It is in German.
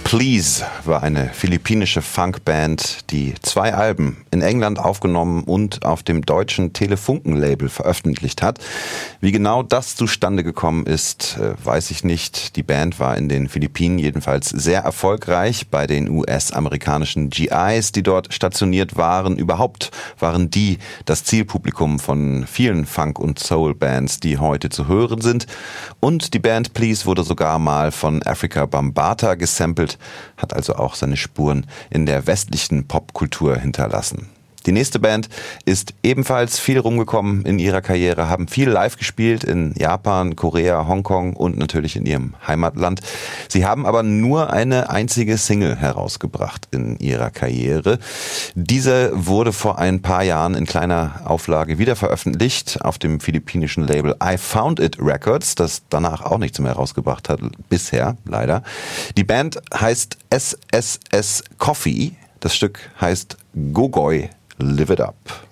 Please war eine philippinische Funkband, die 2 Alben in England aufgenommen und auf dem deutschen Telefunken-Label veröffentlicht hat. Wie genau das zustande gekommen ist, weiß ich nicht. Die Band war in den Philippinen jedenfalls sehr erfolgreich bei den US-amerikanischen GIs, die dort stationiert waren. Überhaupt waren die das Zielpublikum von vielen Funk- und Soul-Bands, die heute zu hören sind. Und die Band Please wurde sogar mal von Afrika Bambaataa gesampelt, hat also auch seine Spuren in der westlichen Popkultur hinterlassen. Die nächste Band ist ebenfalls viel rumgekommen in ihrer Karriere, haben viel live gespielt in Japan, Korea, Hongkong und natürlich in ihrem Heimatland. Sie haben aber nur eine einzige Single herausgebracht in ihrer Karriere. Diese wurde vor ein paar Jahren in kleiner Auflage wieder veröffentlicht auf dem philippinischen Label I Found It Records, das danach auch nichts mehr herausgebracht hat, bisher leider. Die Band heißt SSS Coffee, das Stück heißt Gogoy Live It Up.